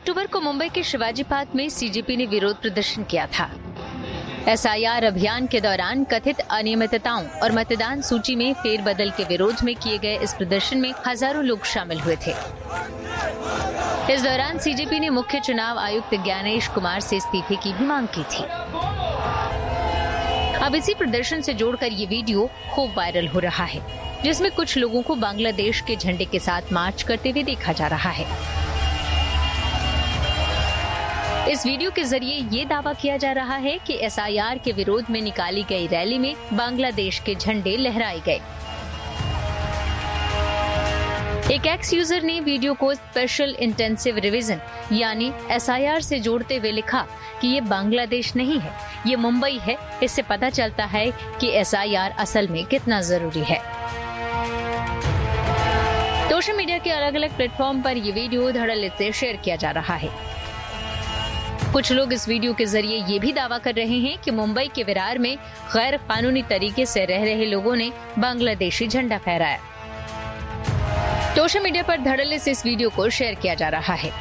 अक्टूबर को मुंबई के शिवाजी पार्क में सीजेपी ने विरोध प्रदर्शन किया था। एसआईआर अभियान के दौरान कथित अनियमितताओं और मतदान सूची में फेरबदल के विरोध में किए गए इस प्रदर्शन में हजारों लोग शामिल हुए थे। इस दौरान सीजेपी ने मुख्य चुनाव आयुक्त ज्ञानेश कुमार से इस्तीफे की भी मांग की थी। अब इसी प्रदर्शन से जोड़कर ये वीडियो खूब वायरल हो रहा है, जिसमें कुछ लोगों को बांग्लादेश के झंडे के साथ मार्च करते हुए देखा जा रहा है। इस वीडियो के जरिए ये दावा किया जा रहा है कि एसआईआर के विरोध में निकाली गई रैली में बांग्लादेश के झंडे लहराए गए। एक एक्स यूजर ने वीडियो को स्पेशल इंटेंसिव रिवीजन यानी एसआईआर से जोड़ते हुए लिखा कि ये बांग्लादेश नहीं है, ये मुंबई है। इससे पता चलता है कि एसआईआर असल में कितना जरूरी है। सोशल मीडिया के अलग अलग प्लेटफॉर्म पर ये वीडियो धड़ल्ले से शेयर किया जा रहा है। कुछ लोग इस वीडियो के जरिए ये भी दावा कर रहे हैं कि मुंबई के विरार में गैर कानूनी तरीके से रह रहे लोगों ने बांग्लादेशी झंडा फहराया। सोशल मीडिया पर धड़ल्ले से इस वीडियो को शेयर किया जा रहा है।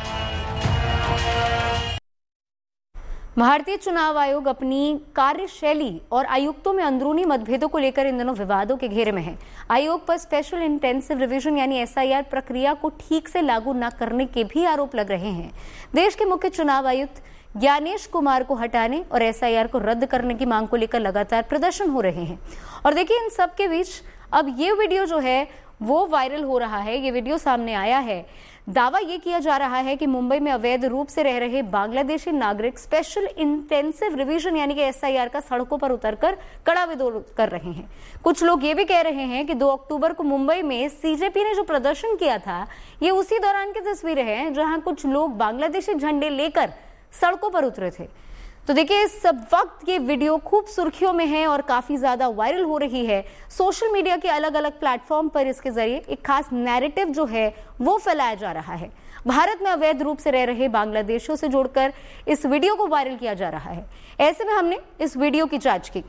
भारतीय चुनाव आयोग अपनी कार्यशैली और आयुक्तों में अंदरूनी मतभेदों को लेकर इन दिनों विवादों के घेरे में है। आयोग पर स्पेशल इंटेंसिव रिवीजन यानी एसआईआर प्रक्रिया को ठीक से लागू न करने के भी आरोप लग रहे हैं। देश के मुख्य चुनाव आयुक्त ज्ञानेश कुमार को हटाने और एसआईआर को रद्द करने की मांग को लेकर लगातार प्रदर्शन हो रहे हैं। और देखिए, इन सब के बीच अब ये वीडियो जो है वो वायरल हो रहा है। ये वीडियो सामने आया है। दावा ये किया जा रहा है कि मुंबई में अवैध रूप से रह रहे बांग्लादेशी नागरिक स्पेशल इंटेंसिव रिवीजन यानी कि एसआईआर का सड़कों पर उतरकर कड़ा विरोध कर रहे हैं। कुछ लोग ये भी कह रहे हैं कि 2 अक्टूबर को मुंबई में सीजेपी ने जो प्रदर्शन किया था, ये उसी दौरान की तस्वीरें हैं जहां कुछ लोग बांग्लादेशी झंडे लेकर सड़कों पर उतरे थे। तो देखिए, इस वक्त ये वीडियो खूब सुर्खियों में है और काफी ज्यादा वायरल हो रही है। सोशल मीडिया के अलग अलग प्लेटफॉर्म पर इसके जरिए एक खास नैरेटिव जो है वो फैलाया जा रहा है। भारत में अवैध रूप से रह रहे बांग्लादेशियों से जोड़कर इस वीडियो को वायरल किया जा रहा है। ऐसे में हमने इस वीडियो की जांच की।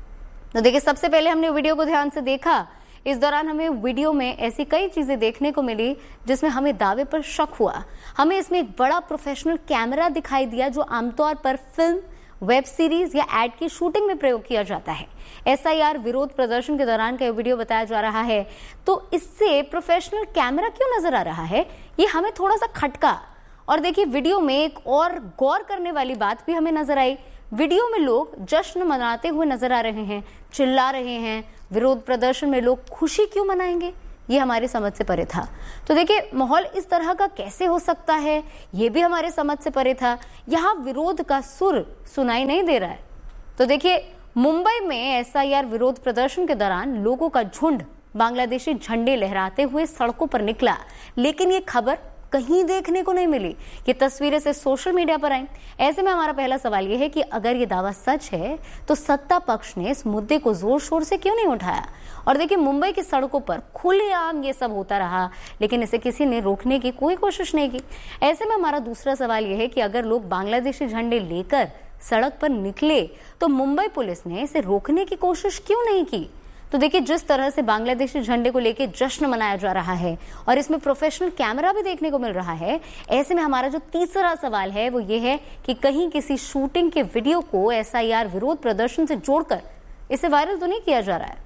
तो देखिए, सबसे पहले हमने वीडियो को ध्यान से देखा। इस दौरान हमें वीडियो में ऐसी कई चीजें देखने को मिली जिसमें हमें दावे पर शक हुआ। हमें इसमें एक बड़ा प्रोफेशनल कैमरा दिखाई दिया जो आमतौर पर फिल्म, वेब सीरीज या एड की शूटिंग में प्रयोग किया जाता है। एसआईआर विरोध प्रदर्शन के दौरान का ये वीडियो बताया जा रहा है। तो इससे प्रोफेशनल कैमरा क्यों नजर आ रहा है, ये हमें थोड़ा सा खटका। और देखिए, वीडियो में एक और गौर करने वाली बात भी हमें नजर आई। वीडियो में लोग जश्न मनाते हुए नजर आ रहे हैं, चिल्ला रहे हैं। विरोध प्रदर्शन में लोग खुशी क्यों मनाएंगे, ये हमारी समझ से परे था। तो देखिए, माहौल इस तरह का कैसे हो सकता है, ये भी हमारे समझ से परे था। यहाँ विरोध का सुर सुनाई नहीं दे रहा है। तो देखिए, मुंबई में एसआईआर विरोध प्रदर्शन के दौरान लोगों का झुंड बांग्लादेशी झंडे लहराते हुए सड़कों पर निकला, लेकिन ये खबर कहीं देखने को नहीं मिली। ये तस्वीरें से सोशल मीडिया पर आई। ऐसे में हमारा पहला सवाल ये है कि अगर ये दावा सच है तो सत्ता पक्ष ने इस मुद्दे को जोर शोर से क्यों नहीं उठाया। और देखिए, मुंबई की सड़कों पर खुलेआम ये सब होता रहा, लेकिन इसे किसी ने रोकने की कोई कोशिश नहीं की। ऐसे में हमारा दूसरा सवाल ये है कि अगर लोग बांग्लादेशी झंडे लेकर सड़क पर निकले तो मुंबई पुलिस ने इसे रोकने की कोशिश क्यों नहीं की। तो देखिए, जिस तरह से बांग्लादेशी झंडे को लेकर जश्न मनाया जा रहा है और इसमें प्रोफेशनल कैमरा भी देखने को मिल रहा है, ऐसे में हमारा जो तीसरा सवाल है वो ये है कि कहीं किसी शूटिंग के वीडियो को एसआईआर विरोध प्रदर्शन से जोड़कर इसे वायरल तो नहीं किया जा रहा है।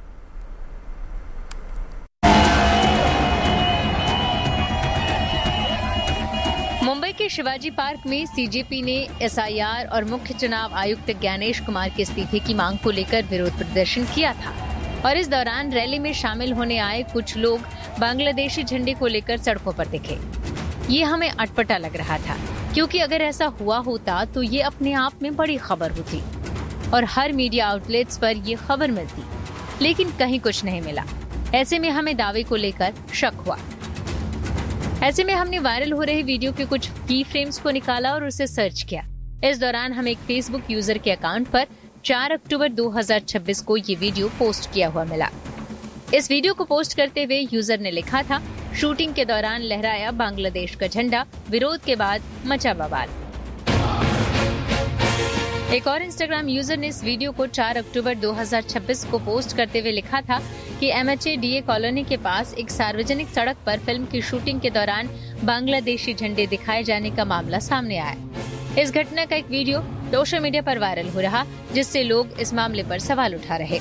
मुंबई के शिवाजी पार्क में सीजेपी ने एसआईआर और मुख्य चुनाव आयुक्त ज्ञानेश कुमार के इस्तीफे की मांग को लेकर विरोध प्रदर्शन किया था। और इस दौरान रैली में शामिल होने आए कुछ लोग बांग्लादेशी झंडे को लेकर सड़कों पर दिखे। ये हमें अटपटा लग रहा था, क्योंकि अगर ऐसा हुआ होता तो ये अपने आप में बड़ी खबर होती और हर मीडिया आउटलेट्स पर ये खबर मिलती, लेकिन कहीं कुछ नहीं मिला। ऐसे में हमें दावे को लेकर शक हुआ। ऐसे में हमने वायरल हो रहे वीडियो के कुछ की फ्रेम्स को निकाला और उसे सर्च किया। इस दौरान हमें एक फेसबुक यूजर के अकाउंट पर 4 अक्टूबर 2026 को ये वीडियो पोस्ट किया हुआ मिला। इस वीडियो को पोस्ट करते हुए यूजर ने लिखा था, शूटिंग के दौरान लहराया बांग्लादेश का झंडा, विरोध के बाद मचा बवाल। एक और इंस्टाग्राम यूजर ने इस वीडियो को 4 अक्टूबर 2026 को पोस्ट करते हुए लिखा था कि MHA-DA कॉलोनी के पास एक सार्वजनिक सड़क पर फिल्म की शूटिंग के दौरान बांग्लादेशी झंडे दिखाए जाने का मामला सामने आया। इस घटना का एक वीडियो सोशल मीडिया पर वायरल हो रहा, जिससे लोग इस मामले पर सवाल उठा रहे।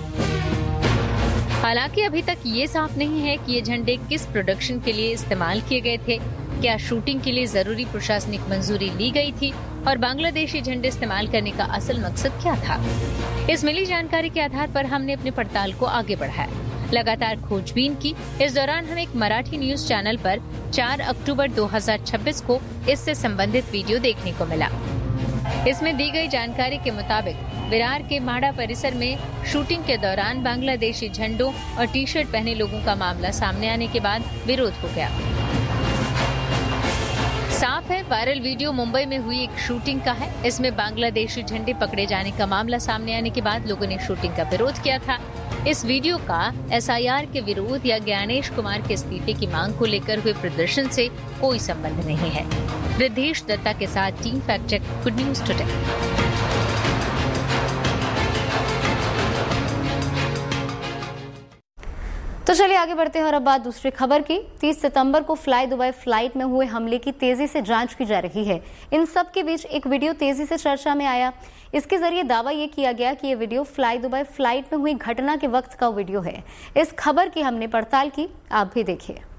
हालांकि अभी तक ये साफ नहीं है कि ये झंडे किस प्रोडक्शन के लिए इस्तेमाल किए गए थे, क्या शूटिंग के लिए जरूरी प्रशासनिक मंजूरी ली गई थी और बांग्लादेशी झंडे इस्तेमाल करने का असल मकसद क्या था। इस मिली जानकारी के आधार पर हमने अपनी पड़ताल को आगे बढ़ाया, लगातार खोजबीन की। इस दौरान हम एक मराठी न्यूज चैनल पर 4 अक्टूबर 2026 को इससे संबंधित वीडियो देखने को मिला। इसमें दी गई जानकारी के मुताबिक विरार के माड़ा परिसर में शूटिंग के दौरान बांग्लादेशी झंडों और टी-शर्ट पहने लोगों का मामला सामने आने के बाद विरोध हो गया। साफ है, वायरल वीडियो मुंबई में हुई एक शूटिंग का है। इसमें बांग्लादेशी झंडे पकड़े जाने का मामला सामने आने के बाद लोगों ने शूटिंग का विरोध किया था। इस वीडियो का SIR के विरोध या ज्ञानेश कुमार के इस्तीफे की मांग को लेकर हुए प्रदर्शन से कोई संबंध नहीं है। रिद्धेश दत्ता के साथ team fact check, good news today. तो चलिए आगे बढ़ते हैं और अब बात दूसरी खबर की। 30 सितंबर को फ्लाई दुबई फ्लाइट में हुए हमले की तेजी से जांच की जा रही है। इन सब के बीच एक वीडियो तेजी से चर्चा में आया। इसके जरिए दावा ये किया गया कि ये वीडियो फ्लाई दुबई फ्लाइट में हुई घटना के वक्त का वीडियो है। इस खबर की हमने पड़ताल की, आप भी देखिए।